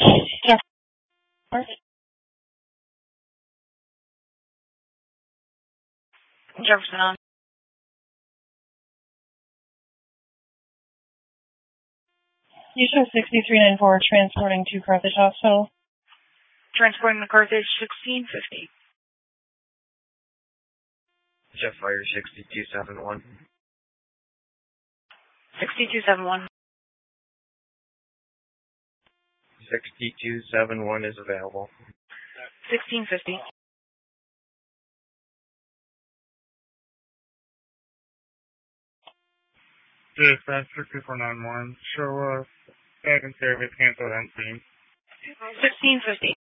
Yes. Jefferson on. You show 6394 transporting to Carthage Hospital. Transporting to Carthage 1650. Jet Fire 6271. 6271. 6271 is available. 1650. Dispatch 6491. Show us bag and service canceled on scene. 1650.